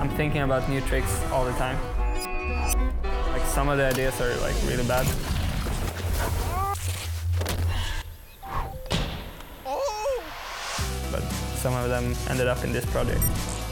I'm thinking about new tricks all the time. Like some of the ideas are like really bad. But some of them ended up in this project.